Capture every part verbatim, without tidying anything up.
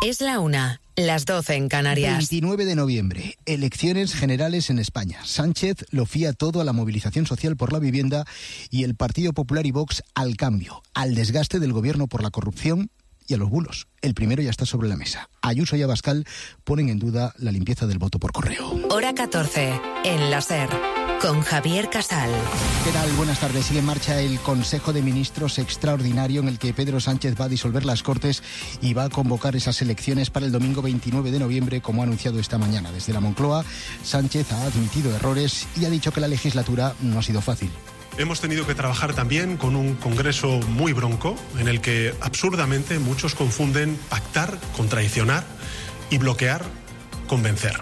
Es la una, las doce en Canarias. veintinueve de noviembre, elecciones generales en España. Sánchez lo fía todo a la movilización social por la vivienda y el Partido Popular y Vox al cambio, al desgaste del gobierno por la corrupción y a los bulos. El primero ya está sobre la mesa. Ayuso y Abascal ponen en duda la limpieza del voto por correo. Hora catorce, en la SER, con Javier Casal. ¿Qué tal? Buenas tardes. Sigue en marcha el Consejo de Ministros extraordinario en el que Pedro Sánchez va a disolver las Cortes y va a convocar esas elecciones para el domingo veintinueve de noviembre, como ha anunciado esta mañana. Desde la Moncloa, Sánchez ha admitido errores y ha dicho que la legislatura no ha sido fácil. Hemos tenido que trabajar también con un Congreso muy bronco, en el que absurdamente muchos confunden pactar con traicionar y bloquear con vencer.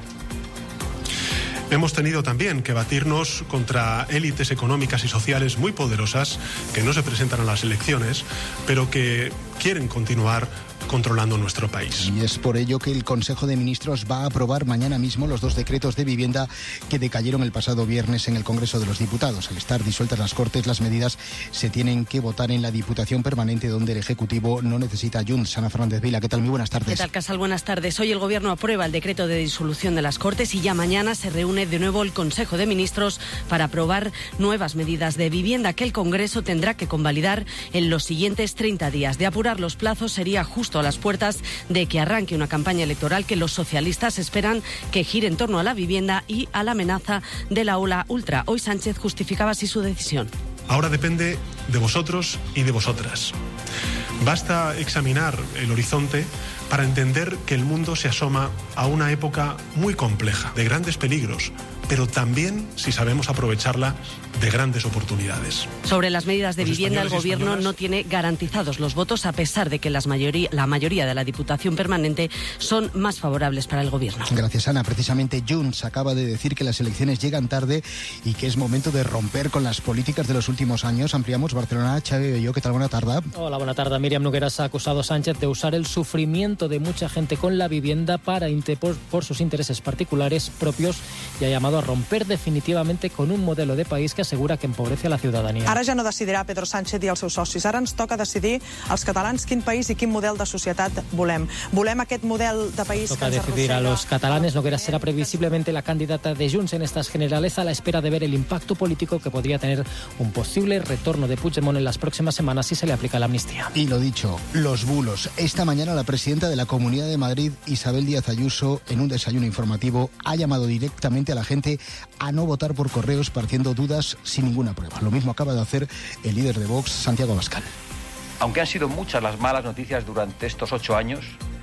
Hemos tenido también que batirnos contra élites económicas y sociales muy poderosas que no se presentan a las elecciones, pero que quieren continuar controlando nuestro país. Y es por ello que el Consejo de Ministros va a aprobar mañana mismo los dos decretos de vivienda que decayeron el pasado viernes en el Congreso de los Diputados. Al estar disueltas las Cortes, las medidas se tienen que votar en la Diputación Permanente, donde el Ejecutivo no necesita Junts. Ana Fernández Vila, ¿qué tal? Muy buenas tardes. ¿Qué tal, Casal? Buenas tardes. Hoy el Gobierno aprueba el decreto de disolución de las Cortes y ya mañana se reúne de nuevo el Consejo de Ministros para aprobar nuevas medidas de vivienda que el Congreso tendrá que convalidar en los siguientes treinta días. De apurar los plazos, sería justo a las puertas de que arranque una campaña electoral que los socialistas esperan que gire en torno a la vivienda y a la amenaza de la ola ultra. Hoy Sánchez justificaba así su decisión. Ahora depende de vosotros y de vosotras. Basta examinar el horizonte para entender que el mundo se asoma a una época muy compleja, de grandes peligros, pero también, si sabemos aprovecharla, de grandes oportunidades. Sobre las medidas de vivienda, el Gobierno no tiene garantizados los votos, a pesar de que las mayoría, la mayoría de la Diputación Permanente son más favorables para el Gobierno. Gracias, Ana. Precisamente Junts acaba de decir que las elecciones llegan tarde y que es momento de romper con las políticas de los últimos años. Ampliamos Barcelona. Xavi Belló, ¿qué tal? Buena tarde. Hola, buena tarde. Míriam Nogueras ha acusado a Sánchez de usar el sufrimiento de mucha gente con la vivienda para por, por sus intereses particulares propios y ha llamado a romper definitivamente con un modelo de país que asegura que empobrece a la ciudadanía. Ara ja no decidirà Pedro Sánchez i els seus socis. Ara ens toca decidir als catalans quin país i quin model de societat volem. Volem aquest model de país toca que ens decidir a los catalanes. Nogueras será previsiblemente la candidata de Junts en estas generales, a la espera de ver el impacto político que podría tener un posible retorno de Puigdemont en las próximas semanas si se le aplica la amnistía. Y lo dicho, los bulos. Esta mañana la presidenta de la Comunidad de Madrid, Isabel Díaz Ayuso, en un desayuno informativo, ha llamado directamente a la gente a no votar por correos partiendo dudas sin ninguna prueba. Lo mismo acaba de hacer el líder de Vox, Santiago Abascal. Aunque han sido muchas las malas noticias durante estos ocho años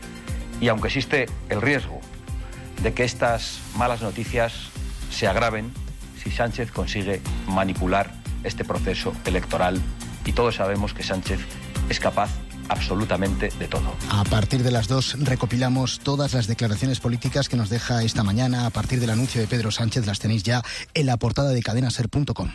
y aunque existe el riesgo de que estas malas noticias se agraven si Sánchez consigue manipular este proceso electoral, y todos sabemos que Sánchez es capaz absolutamente de todo. A partir de las dos recopilamos todas las declaraciones políticas que nos deja esta mañana. A partir del anuncio de Pedro Sánchez las tenéis ya en la portada de cadena ser punto com.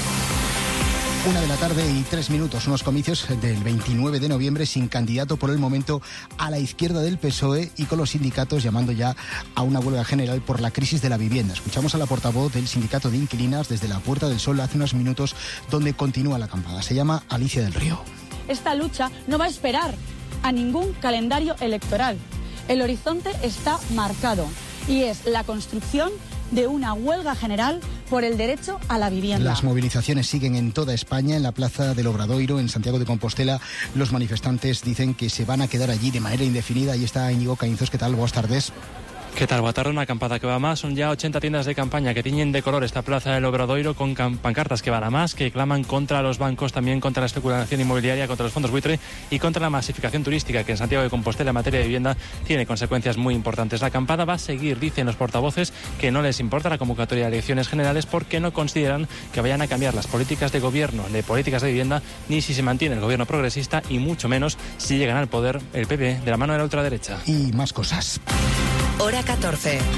Una de la tarde y tres minutos, unos comicios del veintinueve de noviembre sin candidato por el momento a la izquierda del P S O E y con los sindicatos llamando ya a una huelga general por la crisis de la vivienda. Escuchamos a la portavoz del sindicato de inquilinas desde la Puerta del Sol hace unos minutos, donde continúa la acampada. Se llama Alicia del Río. Esta lucha no va a esperar a ningún calendario electoral. El horizonte está marcado y es la construcción de una huelga general por el derecho a la vivienda. Las movilizaciones siguen en toda España. En la Plaza del Obradoiro, en Santiago de Compostela, los manifestantes dicen que se van a quedar allí de manera indefinida. Ahí está Íñigo Caínzos. ¿Qué tal? Buenas tardes. ¿Qué tal? Boa tarde, una acampada que va más. Son ya ochenta tiendas de campaña que tiñen de color esta Plaza del Obradoiro con pancartas que van a más, que claman contra los bancos, también contra la especulación inmobiliaria, contra los fondos buitre y contra la masificación turística que en Santiago de Compostela en materia de vivienda tiene consecuencias muy importantes. La acampada va a seguir, dicen los portavoces, que no les importa la convocatoria de elecciones generales porque no consideran que vayan a cambiar las políticas de gobierno, de políticas de vivienda, ni si se mantiene el gobierno progresista y mucho menos si llegan al poder el P P de la mano de la ultraderecha. Y más cosas. Hora catorce.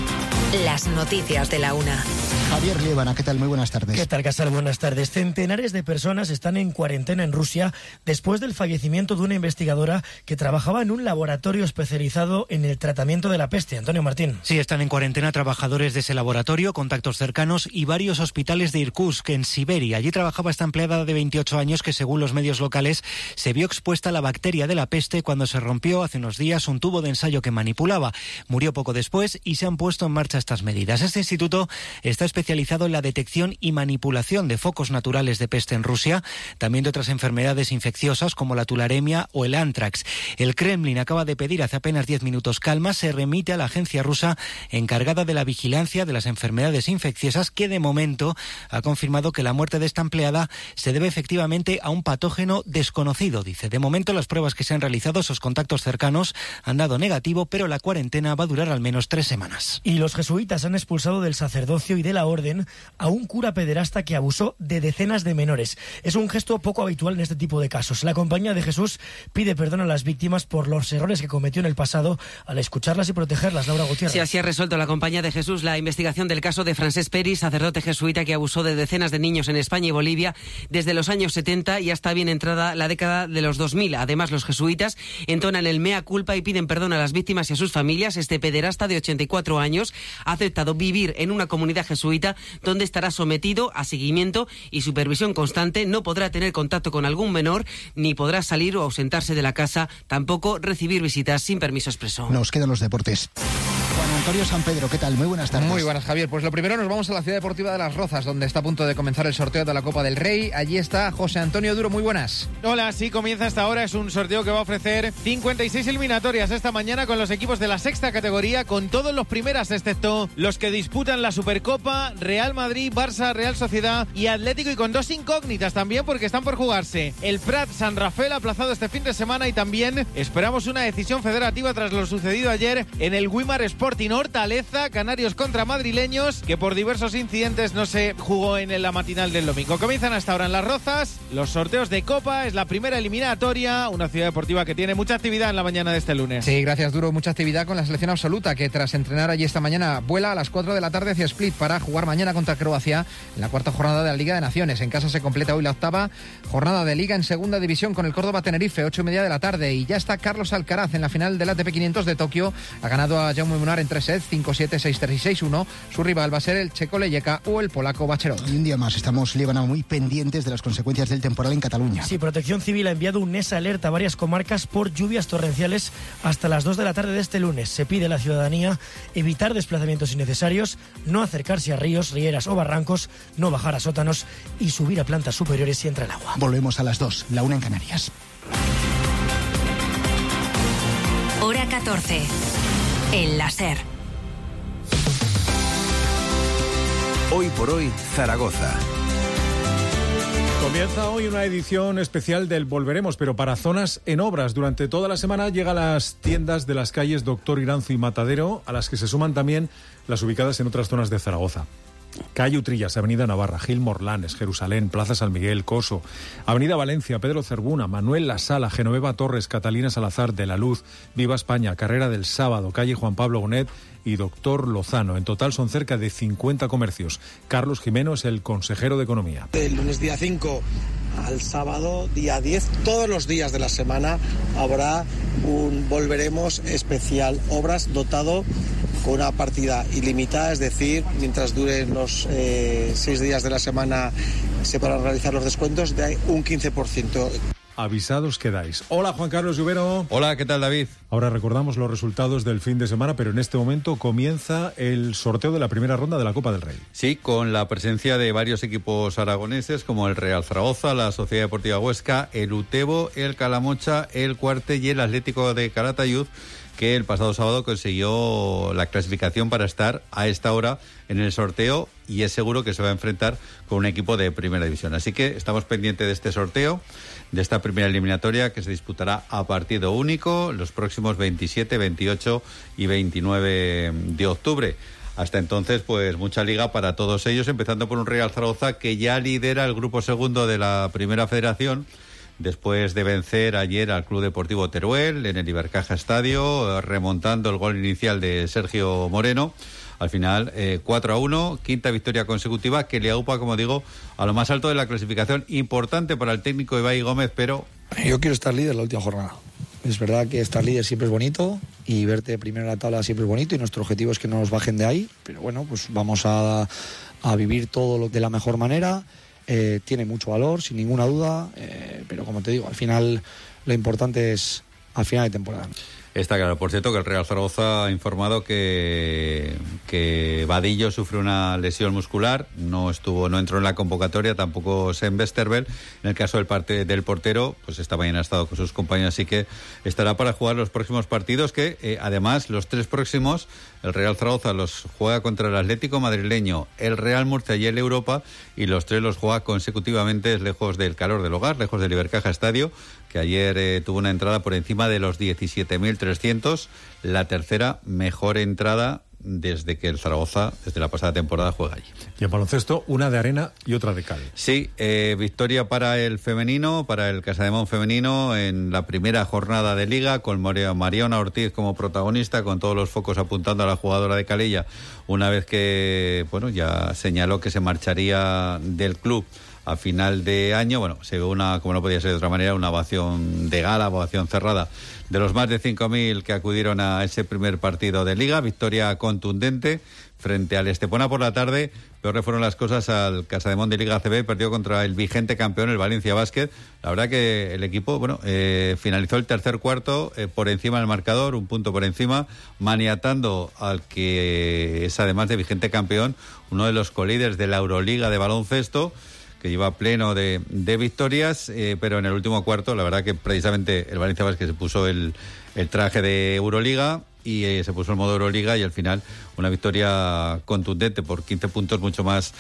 Las noticias de la una. Javier Liébana, ¿qué tal? Muy buenas tardes. ¿Qué tal, Casal? Buenas tardes. Centenares de personas están en cuarentena en Rusia después del fallecimiento de una investigadora que trabajaba en un laboratorio especializado en el tratamiento de la peste. Antonio Martín. Sí, están en cuarentena trabajadores de ese laboratorio, contactos cercanos y varios hospitales de Irkutsk, en Siberia. Allí trabajaba esta empleada de veintiocho años que, según los medios locales, se vio expuesta a la bacteria de la peste cuando se rompió hace unos días un tubo de ensayo que manipulaba. Murió poco después y se han puesto en marcha estas medidas. Este instituto está especializado en la detección y manipulación de focos naturales de peste en Rusia, también de otras enfermedades infecciosas como la tularemia o el antrax. El Kremlin acaba de pedir hace apenas diez minutos calma, se remite a la agencia rusa encargada de la vigilancia de las enfermedades infecciosas, que de momento ha confirmado que la muerte de esta empleada se debe efectivamente a un patógeno desconocido. Dice, de momento las pruebas que se han realizado, esos contactos cercanos, han dado negativo, pero la cuarentena va a durar al menos tres semanas. Y los jesuitas han expulsado del sacerdocio y de la orden a un cura pederasta que abusó de decenas de menores. Es un gesto poco habitual en este tipo de casos. La Compañía de Jesús pide perdón a las víctimas por los errores que cometió en el pasado al escucharlas y protegerlas. Laura Gutiérrez. Sí, así ha resuelto la Compañía de Jesús la investigación del caso de Francesc Peris, sacerdote jesuita que abusó de decenas de niños en España y Bolivia desde los años setenta y hasta bien entrada la década de los dos mil. Además, los jesuitas entonan el mea culpa y piden perdón a las víctimas y a sus familias. Este pederasta de ochenta y cuatro años ha aceptado vivir en una comunidad jesuita donde estará sometido a seguimiento y supervisión constante. No podrá tener contacto con algún menor, ni podrá salir o ausentarse de la casa, tampoco recibir visitas sin permiso expreso. Nos quedan los deportes. Juan Antonio San Pedro, ¿qué tal? Muy buenas tardes. Muy buenas, Javier. Pues lo primero, nos vamos a la Ciudad Deportiva de Las Rozas, donde está a punto de comenzar el sorteo de la Copa del Rey. Allí está José Antonio Duro. Muy buenas. Hola, sí, comienza hasta ahora. Es un sorteo que va a ofrecer cincuenta y seis eliminatorias esta mañana con los equipos de la sexta categoría, con todos los primeras, excepto los que disputan la Supercopa: Real Madrid, Barça, Real Sociedad y Atlético, y con dos incógnitas también porque están por jugarse. El Prat San Rafael aplazado este fin de semana, y también esperamos una decisión federativa tras lo sucedido ayer en el Wimar Sporting Hortaleza, Canarios contra madrileños, que por diversos incidentes no se jugó en la matinal del domingo. Comienzan hasta ahora en Las Rozas los sorteos de Copa. Es la primera eliminatoria, una ciudad deportiva que tiene mucha actividad en la mañana de este lunes. Sí, gracias, Duro. Mucha actividad con la selección absoluta, que tras entrenar allí esta mañana vuela a las cuatro de la tarde hacia Split para jugar mañana contra Croacia en la cuarta jornada de la Liga de Naciones. En casa se completa hoy la octava jornada de Liga en segunda división con el Córdoba Tenerife, ocho y media de la tarde, y ya está Carlos Alcaraz en la final del A T P quinientos de Tokio. Ha ganado a Jaume Munar en tres sets, cinco siete, seis tres y seis uno. Su rival va a ser el checo Leyeka o el polaco Bacherot. Y un día más estamos, Líbana, muy pendientes de las consecuencias del temporal en Cataluña. Sí, Protección Civil ha enviado un NES alerta a varias comarcas por lluvias torrenciales hasta las dos de la tarde de este lunes. Se pide a la ciudadanía evitar desplazamientos innecesarios, no acercarse a ríos, rieras o barrancos, no bajar a sótanos y subir a plantas superiores si entra el agua. Volvemos a las dos, la una en Canarias. Hora catorce. En la SER. Hoy por hoy, Zaragoza. Comienza hoy una edición especial del Volveremos, pero para zonas en obras. Durante toda la semana llega a las tiendas de las calles Doctor Iranzo y Matadero, a las que se suman también las ubicadas en otras zonas de Zaragoza. Calle Utrillas, Avenida Navarra, Gil Morlanes, Jerusalén, Plaza San Miguel, Coso, Avenida Valencia, Pedro Cervuna, Manuel La Sala, Genoveva Torres, Catalina Salazar, De la Luz, Viva España, Carrera del Sábado, Calle Juan Pablo Bonet y Doctor Lozano. En total son cerca de cincuenta comercios. Carlos Jimeno es el consejero de Economía. Del lunes día cinco al sábado día diez, todos los días de la semana habrá un Volveremos especial Obras dotado con una partida ilimitada, es decir, mientras duren los eh, seis días de la semana se podrán realizar los descuentos de un quince por ciento. Avisados quedáis. Hola, Juan Carlos Lluvero. Hola, ¿qué tal, David? Ahora recordamos los resultados del fin de semana, pero en este momento comienza el sorteo de la primera ronda de la Copa del Rey. Sí, con la presencia de varios equipos aragoneses como el Real Zaragoza, la Sociedad Deportiva Huesca, el Utebo, el Calamocha, el Cuarte y el Atlético de Calatayud, que el pasado sábado consiguió la clasificación para estar a esta hora en el sorteo, y es seguro que se va a enfrentar con un equipo de primera división. Así que estamos pendientes de este sorteo, de esta primera eliminatoria que se disputará a partido único los próximos veintisiete, veintiocho y veintinueve de octubre. Hasta entonces, pues mucha liga para todos ellos, empezando por un Real Zaragoza que ya lidera el grupo segundo de la Primera Federación, después de vencer ayer al Club Deportivo Teruel en el Ibercaja Estadio, remontando el gol inicial de Sergio Moreno. al final eh, cuatro a uno, quinta victoria consecutiva que le aupa, como digo, a lo más alto de la clasificación. Importante para el técnico Ibai Gómez, pero... Yo quiero estar líder la última jornada. Es verdad que estar líder siempre es bonito y verte primero en la tabla siempre es bonito y nuestro objetivo es que no nos bajen de ahí, pero bueno, pues vamos a, a vivir todo lo de la mejor manera. Eh, tiene mucho valor, sin ninguna duda, eh, pero como te digo, al final lo importante es al final de temporada. Está claro. Por cierto, que el Real Zaragoza ha informado que, que Vadillo sufre una lesión muscular, no estuvo, no entró en la convocatoria, tampoco Sen Westerveld. En el caso del, parte, del portero, pues esta mañana ha estado con sus compañeros, así que estará para jugar los próximos partidos, que eh, además los tres próximos, el Real Zaragoza los juega contra el Atlético madrileño, el Real Murcia y el Europa, y los tres los juega consecutivamente lejos del calor del hogar, lejos del Ibercaja Estadio, que ayer eh, tuvo una entrada por encima de los diecisiete mil trescientos, la tercera mejor entrada desde que el Zaragoza, desde la pasada temporada, juega allí. Y en baloncesto, una de arena y otra de cal. Sí, eh, victoria para el femenino, para el Casademón femenino, en la primera jornada de Liga, con Mariona Ortiz como protagonista, con todos los focos apuntando a la jugadora de Calella, una vez que, bueno, ya señaló que se marcharía del club a final de año. Bueno, se ve una, como no podía ser de otra manera, una ovación de gala, ovación cerrada de los más de cinco mil que acudieron a ese primer partido de Liga. Victoria contundente frente al Estepona por la tarde. Peor fueron las cosas al Casademón de Liga A C B, perdió contra el vigente campeón, el Valencia Basket. La verdad que el equipo, bueno, eh, finalizó el tercer cuarto eh, por encima del marcador, un punto por encima, maniatando al que es, además de vigente campeón, uno de los colíderes de la Euroliga de baloncesto, que lleva pleno de, de victorias, eh, pero en el último cuarto, la verdad que precisamente el Valencia Basket se puso el, el traje de Euroliga y eh, se puso el modo Euroliga, y al final una victoria contundente por quince puntos, mucho más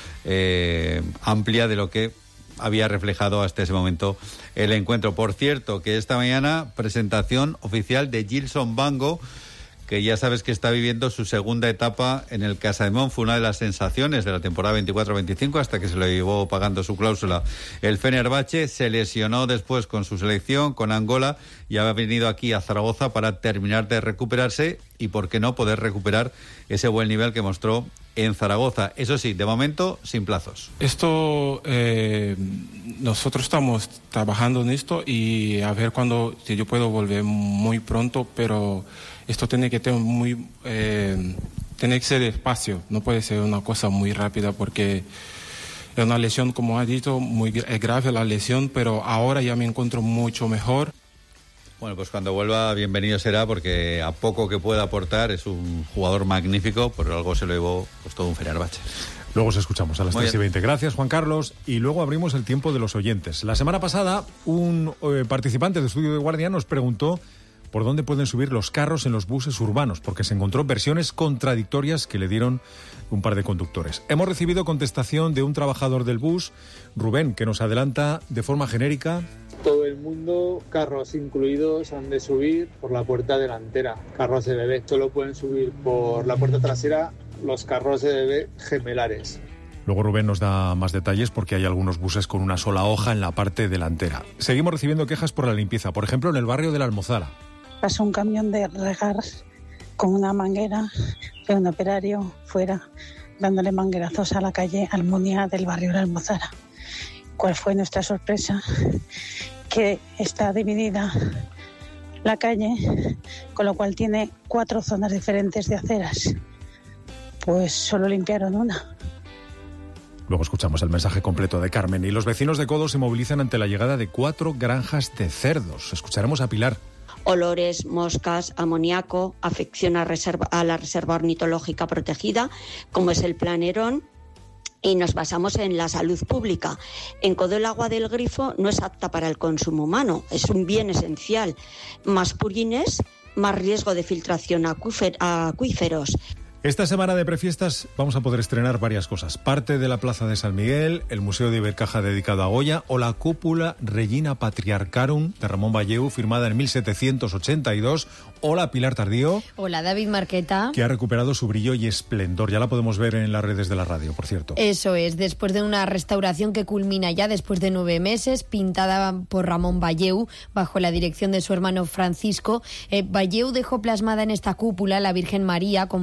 eh, amplia de lo que había reflejado hasta ese momento el encuentro. Por cierto, que esta mañana presentación oficial de Gilson Bango, que ya sabes que está viviendo su segunda etapa en el Casademón. Fue una de las sensaciones de la temporada veinticuatro veinticinco, hasta que se lo llevó pagando su cláusula el Fenerbahce. Se lesionó después con su selección, con Angola, y ha venido aquí a Zaragoza para terminar de recuperarse y, por qué no, poder recuperar ese buen nivel que mostró en Zaragoza. Eso sí, de momento, sin plazos. Esto, eh, nosotros estamos trabajando en esto y a ver cuándo, si yo puedo volver muy pronto, pero esto tiene que tener muy, eh, tiene que ser despacio, no puede ser una cosa muy rápida, porque es una lesión, como ha dicho, muy grave la lesión, pero ahora ya me encuentro mucho mejor. Bueno, pues cuando vuelva, bienvenido será, porque a poco que pueda aportar es un jugador magnífico, por algo se lo llevó pues todo un Fenerbahce. Luego os escuchamos a las tres y veinte. Gracias, Juan Carlos. Y luego abrimos el tiempo de los oyentes. La semana pasada, un eh, participante de Estudio de Guardia nos preguntó por dónde pueden subir los carros en los buses urbanos, porque se encontró versiones contradictorias que le dieron un par de conductores. Hemos recibido contestación de un trabajador del bus, Rubén, que nos adelanta de forma genérica. Todo el mundo, carros incluidos, han de subir por la puerta delantera. Carros de bebé solo pueden subir por la puerta trasera los carros de bebé gemelares. Luego Rubén nos da más detalles, porque hay algunos buses con una sola hoja en la parte delantera. Seguimos recibiendo quejas por la limpieza, por ejemplo en el barrio de la Almozara. Pasó un camión de regar con una manguera de un operario fuera, dándole manguerazos a la calle Almunia del barrio de la Almozara. ¿Cuál fue nuestra sorpresa? Que está dividida la calle, con lo cual tiene cuatro zonas diferentes de aceras. Pues solo limpiaron una. Luego escuchamos el mensaje completo de Carmen. Y los vecinos de Codo se movilizan ante la llegada de cuatro granjas de cerdos. Escucharemos a Pilar. Olores, moscas, amoníaco, afección a, reserva, a la reserva ornitológica protegida, como es el Planerón, y nos basamos en la salud pública. En Codo el agua del grifo no es apta para el consumo humano, es un bien esencial. Más purines, más riesgo de filtración a acuíferos. Esta semana de prefiestas vamos a poder estrenar varias cosas. Parte de la Plaza de San Miguel, el Museo de Ibercaja dedicado a Goya, o la cúpula Regina Patriarcarum de Ramón Valleu, firmada en mil setecientos ochenta y dos. Hola, Pilar Tardío. Hola, David Marqueta. Que ha recuperado su brillo y esplendor. Ya la podemos ver en las redes de la radio, por cierto. Eso es, después de una restauración que culmina ya después de nueve meses, pintada por Ramón Valleu, bajo la dirección de su hermano Francisco. Eh, Valleu dejó plasmada en esta cúpula la Virgen María, como hemos dicho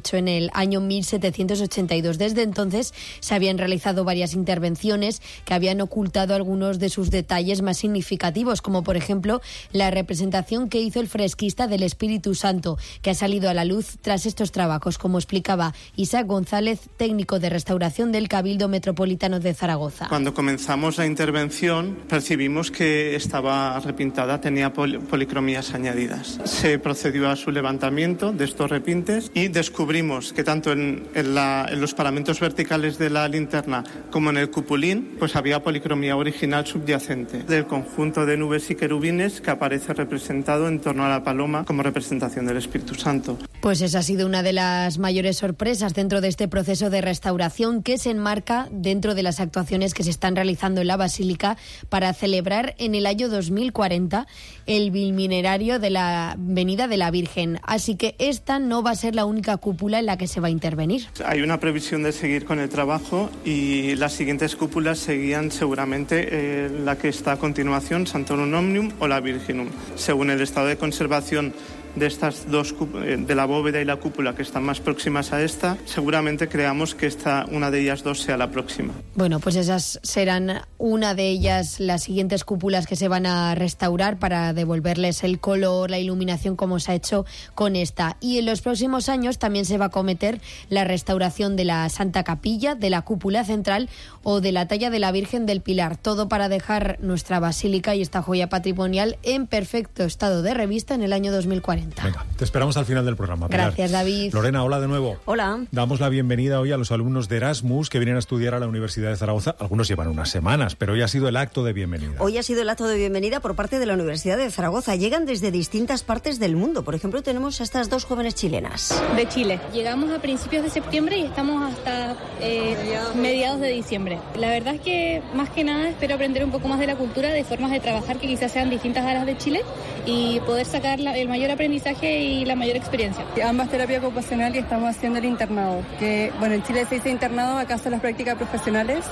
dicho, en el año mil setecientos ochenta y dos. Desde entonces se habían realizado varias intervenciones que habían ocultado algunos de sus detalles más significativos, como por ejemplo la representación que hizo el fresquista del Espíritu Santo, que ha salido a la luz tras estos trabajos, como explicaba Isaac González, técnico de restauración del Cabildo Metropolitano de Zaragoza. Cuando comenzamos la intervención percibimos que estaba repintada, tenía pol- policromías añadidas. Se procedió a su levantamiento de estos repintes y descubrimos que tanto en, en, la, en los paramentos verticales de la linterna como en el cupulín pues había policromía original subyacente del conjunto de nubes y querubines que aparece representado en torno a la paloma como representación del Espíritu Santo. Pues esa ha sido una de las mayores sorpresas dentro de este proceso de restauración, que se enmarca dentro de las actuaciones que se están realizando en la Basílica para celebrar en el año dos mil cuarenta el biminerario de la Venida de la Virgen. Así que esta no va a ser la única cúpula en la que se va a intervenir. Hay una previsión de seguir con el trabajo y las siguientes cúpulas seguían seguramente eh, la que está a continuación, Santorum Omnium o la Virginum, según el estado de conservación de estas dos, de la bóveda y la cúpula, que están más próximas a esta. Seguramente creamos que esta, una de ellas dos sea la próxima. Bueno, pues esas serán una de ellas, las siguientes cúpulas que se van a restaurar para devolverles el color, la iluminación, como se ha hecho con esta. Y en los próximos años también se va a acometer la restauración de la Santa Capilla, de la cúpula central o de la talla de la Virgen del Pilar. Todo para dejar nuestra basílica y esta joya patrimonial en perfecto estado de revista en el año dos mil cuarenta. Venga, te esperamos al final del programa, Pilar. Gracias, David. Lorena, hola de nuevo. Hola. Damos la bienvenida hoy a los alumnos de Erasmus que vienen a estudiar a la Universidad de Zaragoza. Algunos llevan unas semanas, pero hoy ha sido el acto de bienvenida. Hoy ha sido el acto de bienvenida por parte de la Universidad de Zaragoza. Llegan desde distintas partes del mundo. Por ejemplo, tenemos a estas dos jóvenes chilenas. De Chile. Llegamos a principios de septiembre y estamos hasta eh, mediados de diciembre. La verdad es que, más que nada, espero aprender un poco más de la cultura, de formas de trabajar que quizás sean distintas a las de Chile y poder sacar la, el mayor aprendizaje y la mayor experiencia. Ambas terapia ocupacional y estamos haciendo el internado, que bueno, en Chile se dice internado, acá son las prácticas profesionales,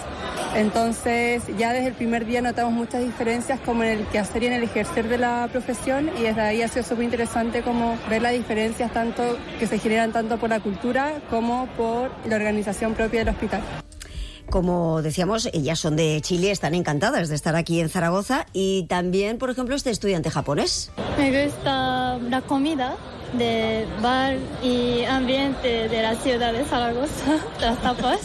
entonces ya desde el primer día notamos muchas diferencias como en el quehacer y en el ejercer de la profesión, y desde ahí ha sido súper interesante como ver las diferencias tanto que se generan tanto por la cultura como por la organización propia del hospital. Como decíamos, ellas son de Chile, están encantadas de estar aquí en Zaragoza, y también, por ejemplo, este estudiante japonés. Me gusta la comida de bar y ambiente de la ciudad de Zaragoza, las tapas.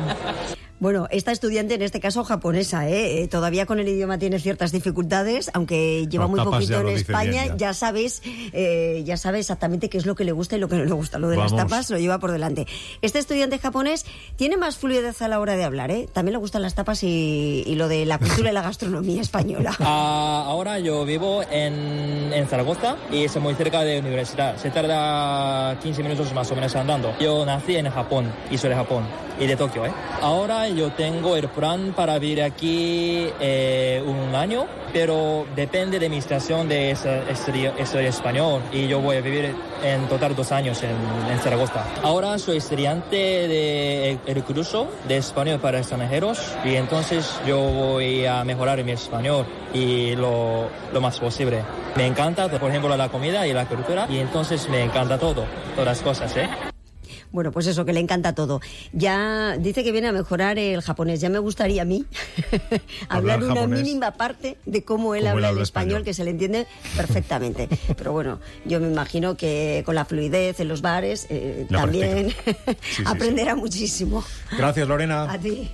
Bueno, esta estudiante, en este caso japonesa, ¿eh? Todavía con el idioma tiene ciertas dificultades, aunque lleva no, muy poquito en España, ya. ya sabes eh, ya sabe exactamente qué es lo que le gusta y lo que no le gusta. Lo de Vamos. las tapas lo lleva por delante. Este estudiante japonés tiene más fluidez a la hora de hablar, ¿eh? También le gustan las tapas y, y lo de la cultura y la gastronomía española. Uh, ahora yo vivo en, en Zaragoza y es muy cerca de la universidad. Se tarda quince minutos más o menos andando. Yo nací en Japón y soy de Japón y de Tokio, ¿eh? Ahora yo tengo el plan para vivir aquí eh, un año, pero depende de mi situación de estudiar español y yo voy a vivir en total dos años en, en Zaragoza. Ahora soy estudiante del de curso de español para extranjeros y entonces yo voy a mejorar mi español y lo, lo más posible. Me encanta, por ejemplo, la comida y la cultura y entonces me encanta todo, todas las cosas, ¿eh? Bueno, pues eso, que le encanta todo. Ya dice que viene a mejorar el japonés. Ya me gustaría a mí hablar, hablar una japonés. mínima parte de cómo él habla el español, español, que se le entiende perfectamente. Pero bueno, yo me imagino que con la fluidez en los bares eh, también sí, sí, aprenderá sí. muchísimo. Gracias, Lorena. A ti.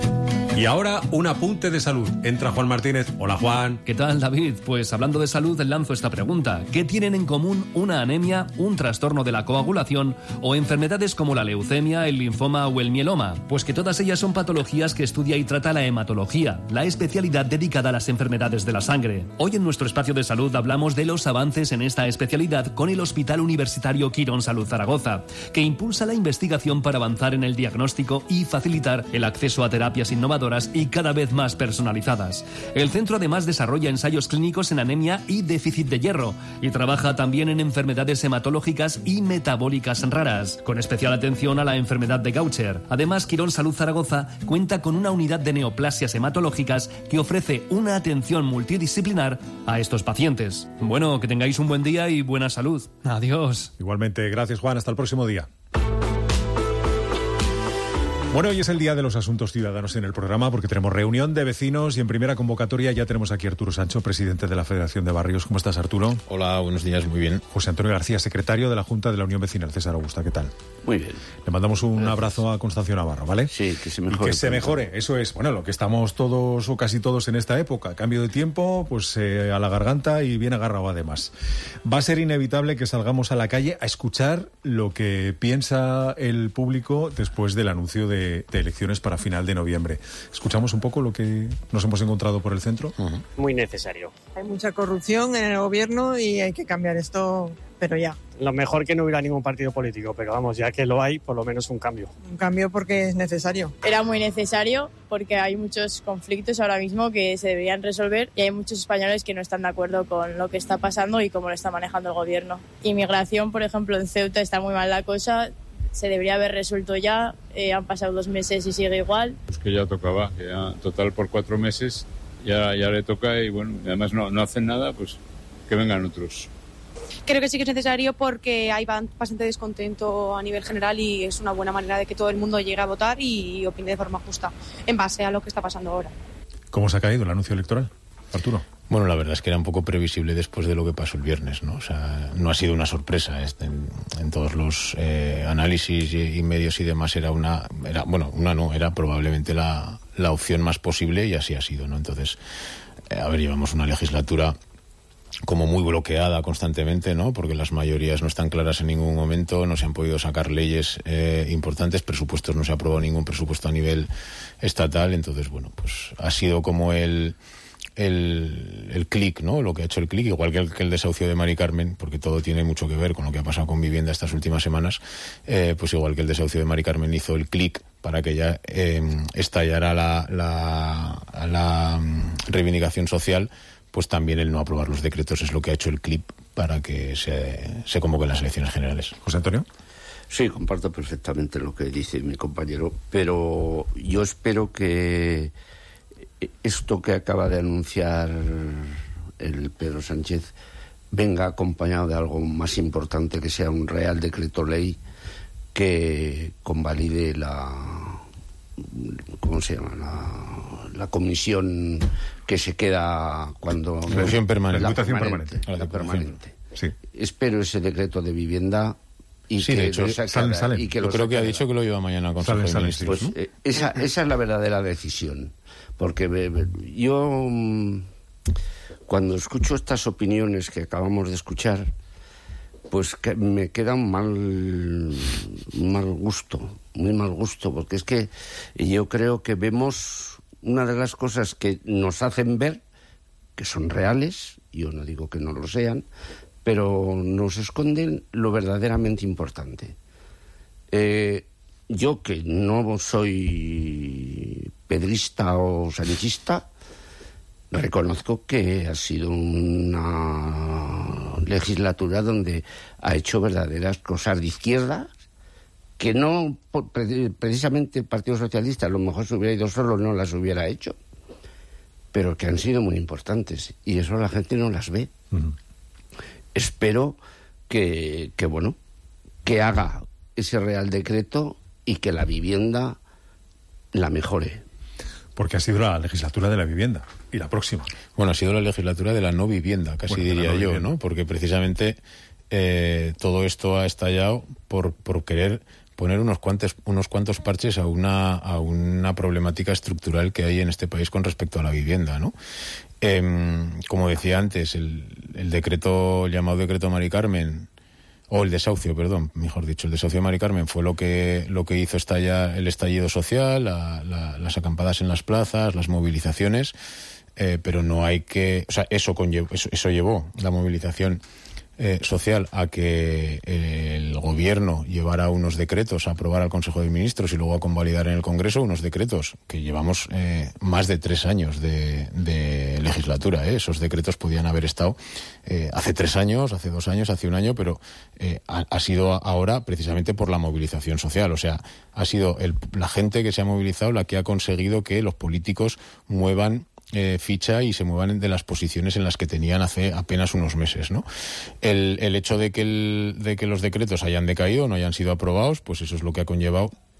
Y ahora un apunte de salud. Entra Juan Martínez. Hola, Juan. ¿Qué tal, David? Pues hablando de salud, lanzo esta pregunta. ¿Qué tienen en común una anemia, un trastorno de la coagulación o enfermedades como la leucemia, el linfoma o el mieloma? Pues que todas ellas son patologías que estudia y trata la hematología, la especialidad dedicada a las enfermedades de la sangre. Hoy en nuestro espacio de salud hablamos de los avances en esta especialidad con el Hospital Universitario Quirón Salud Zaragoza, que impulsa la investigación para avanzar en el diagnóstico y facilitar el acceso a terapias innovadoras y cada vez más personalizadas. El centro además desarrolla ensayos clínicos en anemia y déficit de hierro y trabaja también en enfermedades hematológicas y metabólicas raras, con especial atención a la enfermedad de Gaucher. Además, Quirón Salud Zaragoza cuenta con una unidad de neoplasias hematológicas que ofrece una atención multidisciplinar a estos pacientes. Bueno, que tengáis un buen día y buena salud. Adiós. Igualmente, gracias, Juan. Hasta el próximo día. Bueno, hoy es el día de los asuntos ciudadanos en el programa porque tenemos reunión de vecinos y en primera convocatoria ya tenemos aquí a Arturo Sancho, presidente de la Federación de Barrios. ¿Cómo estás, Arturo? Hola, buenos días, muy bien. José Antonio García, secretario de la Junta de la Unión Vecinal. César Augusta, ¿qué tal? Muy bien. Le mandamos un Gracias. abrazo a Constancio Navarro, ¿vale? Sí, que se mejore. Y que se mejore, eso es, bueno, lo que estamos todos o casi todos en esta época. Cambio de tiempo, pues eh, a la garganta y bien agarrado además. Va a ser inevitable que salgamos a la calle a escuchar lo que piensa el público después del anuncio de, de elecciones para final de noviembre. ¿Escuchamos un poco lo que nos hemos encontrado por el centro? Uh-huh. Muy necesario. Hay mucha corrupción en el gobierno y hay que cambiar esto, pero ya. Lo mejor que no hubiera ningún partido político, pero vamos, ya que lo hay, por lo menos un cambio. Un cambio porque es necesario. Era muy necesario porque hay muchos conflictos ahora mismo que se deberían resolver y hay muchos españoles que no están de acuerdo con lo que está pasando y cómo lo está manejando el gobierno. Inmigración, por ejemplo, en Ceuta está muy mal la cosa. Se debería haber resuelto ya, eh, han pasado dos meses y sigue igual. Es que ya tocaba, que ya total por cuatro meses ya, ya le toca y bueno, además no, no hacen nada, pues que vengan otros. Creo que sí que es necesario porque hay bastante descontento a nivel general y es una buena manera de que todo el mundo llegue a votar y opine de forma justa en base a lo que está pasando ahora. ¿Cómo se ha caído el anuncio electoral, Arturo? Bueno, la verdad es que era un poco previsible después de lo que pasó el viernes, ¿no? O sea, no ha sido una sorpresa. Este, en, en todos los eh, análisis y, y medios y demás era una, era, bueno, una no, era probablemente la, la opción más posible y así ha sido, ¿no? Entonces, eh, a ver, llevamos una legislatura como muy bloqueada constantemente, ¿no? Porque las mayorías no están claras en ningún momento, no se han podido sacar leyes eh, importantes, presupuestos, no se ha aprobado ningún presupuesto a nivel estatal, entonces, bueno, pues ha sido como el... el, el clic, ¿no? Lo que ha hecho el clic, igual que el, que el desahucio de Mari Carmen, porque todo tiene mucho que ver con lo que ha pasado con vivienda estas últimas semanas, eh, pues igual que el desahucio de Mari Carmen hizo el clic para que ya eh, estallara la, la, la reivindicación social, pues también el no aprobar los decretos es lo que ha hecho el clic para que se, se convoquen las elecciones generales. José Antonio. Sí, comparto perfectamente lo que dice mi compañero, pero yo espero que esto que acaba de anunciar el Pedro Sánchez venga acompañado de algo más importante, que sea un real decreto ley que convalide la, ¿cómo se llama? La, la comisión que se queda cuando... La comisión permanente. La Diputación permanente. permanente. La permanente. Sí. Espero ese decreto de vivienda y sí, que de hecho, lo sacara, salen, salen. y que Yo lo creo que ha sacara. dicho que lo lleva mañana a Consejo de Ministros. Pues, eh, esa, esa es la verdadera decisión. Porque me, me, yo, cuando escucho estas opiniones que acabamos de escuchar, pues que me queda un mal, un mal gusto, muy mal gusto, porque es que yo creo que vemos una de las cosas que nos hacen ver, que son reales, yo no digo que no lo sean, pero nos esconden lo verdaderamente importante. Eh, yo, que no soy pedrista o sanchista, reconozco que ha sido una legislatura donde ha hecho verdaderas cosas de izquierda, que no, precisamente el Partido Socialista, a lo mejor se hubiera ido solo, no las hubiera hecho, pero que han sido muy importantes, y eso la gente no las ve. Uh-huh. Espero que, que, bueno, que haga ese Real Decreto y que la vivienda la mejore. Porque ha sido la legislatura de la vivienda, y la próxima. Bueno, ha sido la legislatura de la no vivienda, casi bueno, diría no yo, vivienda. ¿no? Porque precisamente eh, todo esto ha estallado por, por querer poner unos cuantos, unos cuantos parches a una, a una problemática estructural que hay en este país con respecto a la vivienda, ¿no? Eh, como decía antes, el, el decreto, llamado decreto Mari Carmen, o el desahucio, perdón, mejor dicho, el desahucio de Mari Carmen fue lo que lo que hizo estallar el estallido social, la, la, las acampadas en las plazas, las movilizaciones, eh, pero no hay que, o sea, eso conllevó, eso, eso llevó la movilización eh, social a que el gobierno llevara unos decretos a aprobar al Consejo de Ministros y luego a convalidar en el Congreso unos decretos que llevamos eh, más de tres años de, de legislatura. ¿eh? Esos decretos podían haber estado eh, hace tres años, hace dos años, hace un año, pero eh, ha, ha sido ahora precisamente por la movilización social. O sea, ha sido el, la gente que se ha movilizado la que ha conseguido que los políticos muevan Eh, ficha y se muevan de las posiciones en las que tenían hace apenas unos meses, ¿no? El, el hecho de que, el, de que los decretos hayan decaído, no hayan sido aprobados, pues eso es lo que ha conllevado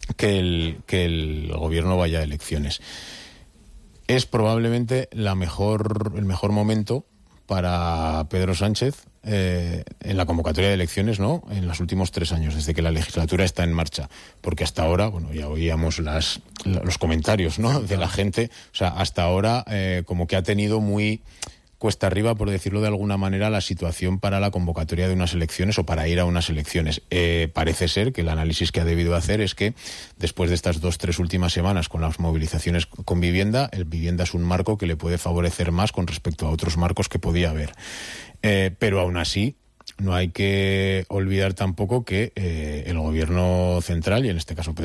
que el, que el gobierno vaya a elecciones. Es probablemente la mejor, el mejor momento para Pedro Sánchez eh, en la convocatoria de elecciones, ¿no? En los últimos tres años, desde que la legislatura está en marcha, porque hasta ahora, bueno, ya oíamos las, los comentarios, ¿no? De la gente, o sea, hasta ahora eh, como que ha tenido muy cuesta arriba, por decirlo de alguna manera, la situación para la convocatoria de unas elecciones o para ir a unas elecciones. Eh, parece ser que el análisis que ha debido hacer es que después de estas dos, tres últimas semanas con las movilizaciones con vivienda, el vivienda es un marco que le puede favorecer más con respecto a otros marcos que podía haber. Eh, pero aún así, no hay que olvidar tampoco que eh, el gobierno central, y en este caso